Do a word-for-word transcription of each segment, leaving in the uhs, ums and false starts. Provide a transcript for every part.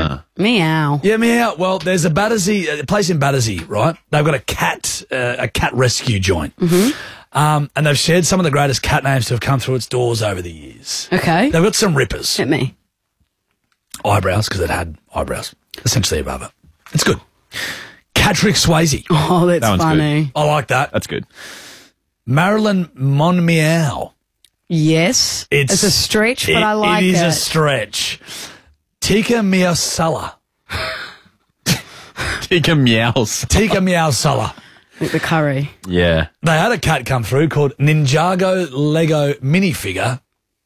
know. Meow. Yeah, meow. Well, there's a Battersea, a place in Battersea, right? They've got a cat, uh, a cat rescue joint. Mm-hmm. Um, and they've shared some of the greatest cat names to have come through its doors over the years. Okay. They've got some rippers. Hit me. Eyebrows, because it had eyebrows essentially above it. It's good. Catrick Swayze. Oh, that's That one's funny. I like that. That's good. Marilyn Monmeow. Yes. It's, It's a stretch, but it- I like it. It is a stretch. Tika Miosala. Tika meows. Tika Miosala. Like the curry. Yeah. They had a cat come through called Ninjago Lego minifigure.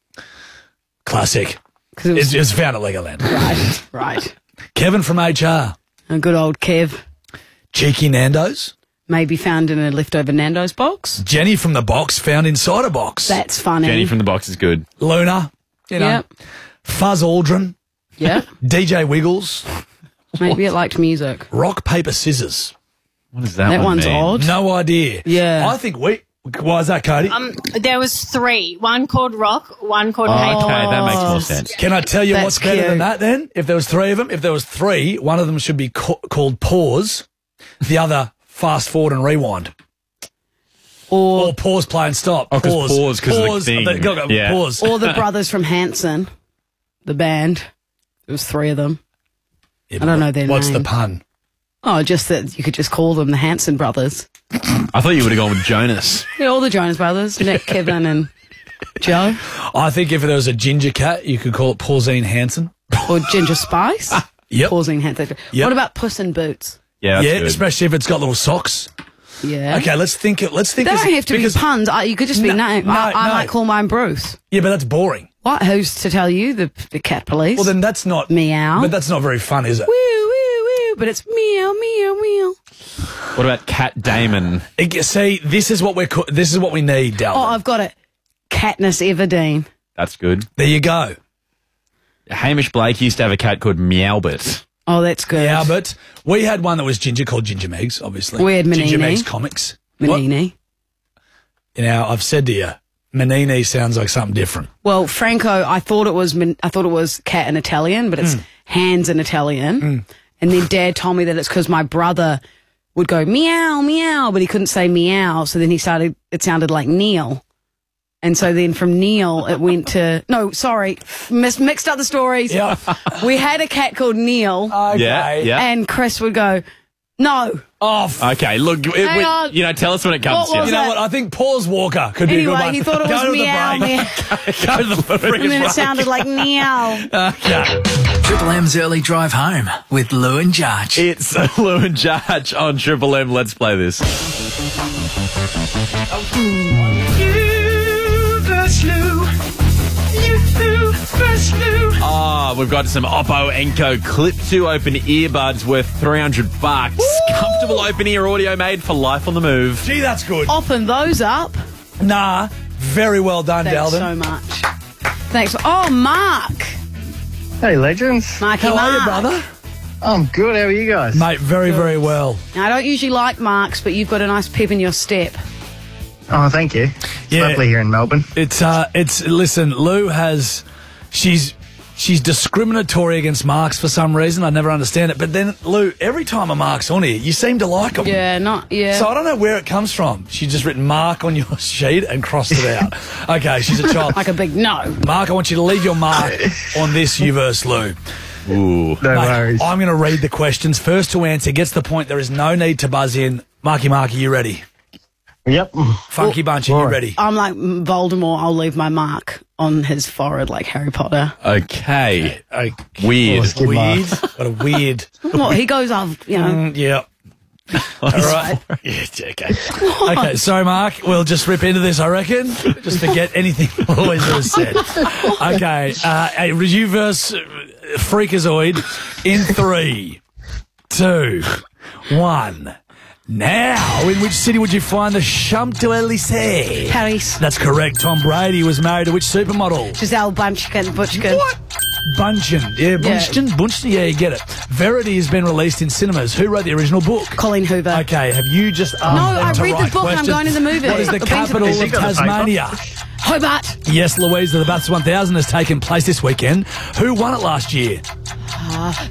Classic. Because it was It's, it's found at Legoland. right. Right. Kevin from H R. A good old Kev. Cheeky Nando's. Maybe found in a leftover Nando's box. Jenny from the box found inside a box. That's funny. Jenny from the box is good. Luna. You know. Yep. Fuzz Aldrin. Yep. D J Wiggles. Maybe it liked music. Rock, paper, scissors. What does that, That one one's mean? odd. No idea. Yeah. I think we... Why is that, Cody? Um, there was three. One called Rock, one called Oh, Paper. okay, that makes more sense. Can I tell you That's what's better cute. than that then? If there was three of them, if there was three, one of them should be ca- called Pause, the other Fast Forward and Rewind. Or Or Pause, Play and Stop. Oh, 'cause pause 'cause of the pause, thing. Go, go, Yeah. Pause. or the brothers from Hanson, the band. There was three of them. Yeah, I don't know their What's the name. pun? Oh, just that you could just call them the Hanson brothers. I thought you would have gone with Jonas. Yeah, all the Jonas brothers, Nick, Kevin, and Joe, I think if there was a ginger cat, you could call it Pausine Hanson. or Ginger Spice. Yep. Pausing Hanson. Yep. What about Puss in Boots? Yeah, that's yeah, good. especially if it's got little socks. Yeah. Okay, let's think. Let's think. They this- don't have to because, be puns. I, you could just be No, name. no, I, I no. might call mine Bruce. Yeah, but that's boring. What? Who's to tell you? The the cat police. Well, then that's not Meow. But that's not very fun, is it? Woo woo woo. But it's meow meow meow. What about Cat Damon? It- see, this is what we're. co- This is what we need, Dalvin. Oh, I've got it. Katniss Everdeen. That's good. There you go. Hamish Blake used to have a cat called Meowbit. Oh, that's good. Yeah, but we had one that was ginger called Ginger Megs, obviously. We had Ginger Manini. Megs comics. What? Manini. You know, I've said to you, Manini sounds like something different. Well, Franco, I thought it was Man- I thought it was cat in Italian, but it's Mm. hands in Italian. And then Dad told me that it's because my brother would go meow meow, but he couldn't say meow, so then he started. It sounded like Neil, and so then from Neil it went to no, sorry, mis- mixed up the stories. Yeah. We had a cat called Neil, Okay. Yeah, yeah. and Chris would go no. Oh, f- Okay, look, it, Hang we- on. you know, tell us when it comes What to was you you. know that? what? I think Paws Walker could be a good Anyway, one. he thought it Go was to the meow break. meow, Go to the freaking and then it break. sounded like meow. Okay. Triple M's Early Drive Home with Lou and Jarch. It's Lou and Jarch on Triple M. Let's play this. Ah, we've got some Oppo Enco Clip two open earbuds worth three hundred bucks. Comfortable open ear audio made for life on the move. Gee, that's good. Open those up. Nah, very well done, Thanks Dalvin. so much. Thanks. Oh, Mark. Hey, legends. Marky How are you, Mark. brother? I'm good. How are you guys? Mate, very, very well. Now, I don't usually like Marks, but you've got a nice pep in your step. Oh, thank you. It's Yeah. lovely here in Melbourne. It's, uh, it's, listen, Lou has, she's, she's discriminatory against Marks for some reason. I never understand it. But then, Lou, every time a Mark's on here, you seem to like him. Yeah, not, yeah. So I don't know where it comes from. She's just written Mark on your sheet and crossed it out. Okay, she's a child. like a big no. Mark, I want you to leave your mark on this U verse Lou. Ooh. No Mate, worries. I'm going to read the questions. First to answer gets the point. There is no need to buzz in. Marky Mark, are you ready? Yep. Funky Bunch, are you Alright. ready? I'm like Voldemort. I'll leave my mark on his forehead like Harry Potter. Okay. Uh, Weird. Skid weird. What a weird. What? He goes off, you know. Mm, yeah. All right. Yeah, okay. Okay, so Mark, we'll just rip into this, I reckon. Just forget anything always has said. Okay, uh, a reverse freakazoid in three, two, one. Now, in which city would you find the Champs-Élysées? Paris. That's correct. Tom Brady was married to which supermodel? Giselle Bunchkin. Butchkin. What? Bunchen. Yeah, Bunchen. Bunchen. Yeah, you get it. Verity has been released in cinemas. Who wrote the original book? Colin Hoover. Okay, have you just asked No, them I to read the write book and I'm questions? going to the movie. What is the I've been to- capital Has he of got the paper? Tasmania? Hobart. Yes, Louise, the Bathurst one thousand has taken place this weekend. Who won it last year?